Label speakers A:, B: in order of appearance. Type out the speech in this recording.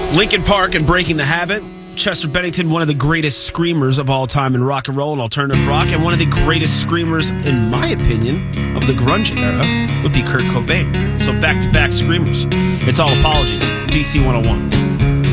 A: Linkin Park and Breaking the Habit. Chester Bennington, one of the greatest screamers of all time in rock and roll and alternative rock, and one of the greatest screamers, in my opinion, of the grunge era would be Kurt Cobain. So back-to-back screamers. It's all apologies. DC 101.